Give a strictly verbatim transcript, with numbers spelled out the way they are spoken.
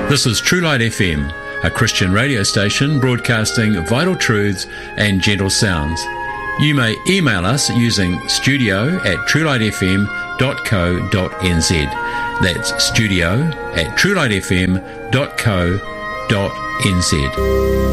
This is True Light F M, a Christian radio station broadcasting vital truths and gentle sounds. You may email us using studio at truelightfm dot co dot n z. That's studio at truelightfm dot co dot n z.